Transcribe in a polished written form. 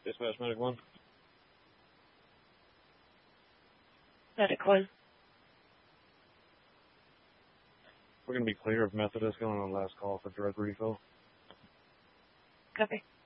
Dispatch Medic 1. Medic 1. We're going to be clear of Methodist going on last call for drug refill. Copy.